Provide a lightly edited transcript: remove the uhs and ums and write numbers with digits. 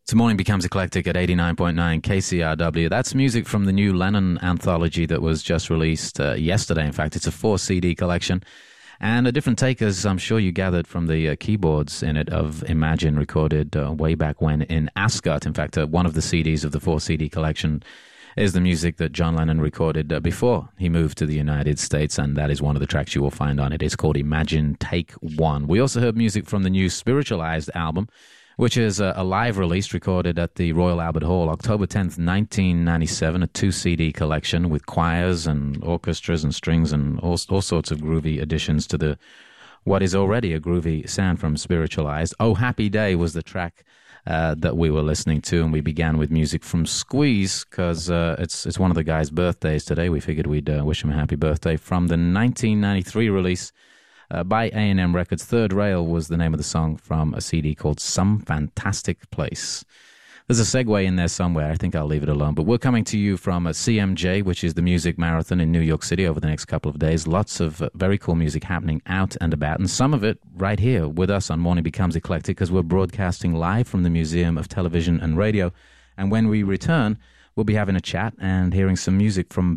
This morning becomes eclectic at 89.9 KCRW. That's music from the new Lennon anthology that was just released yesterday. In fact, it's a 4 CD collection. And a different take, as I'm sure you gathered from the keyboards in it, of Imagine, recorded way back when in Ascot. In fact, one of the CDs of the 4 CD collection is the music that John Lennon recorded before he moved to the United States, and that is one of the tracks you will find on it. It's called Imagine Take One. We also heard music from the new Spiritualized album, which is a live release recorded at the Royal Albert Hall, October 10th, 1997, a 2 CD collection with choirs and orchestras and strings and all sorts of groovy additions to the what is already a groovy sound from Spiritualized. Oh Happy Day was the track that we were listening to, and we began with music from Squeeze because it's one of the guys' birthdays today. We figured we'd wish him a happy birthday. From the 1993 release by A&M Records, Third Rail was the name of the song from a CD called Some Fantastic Place. There's a segue in there somewhere. I think I'll leave it alone. But we're coming to you from a CMJ, which is the Music Marathon in New York City over the next couple of days. Lots of very cool music happening out and about, and some of it right here with us on Morning Becomes Eclectic, because we're broadcasting live from the Museum of Television and Radio. And when we return, we'll be having a chat and hearing some music from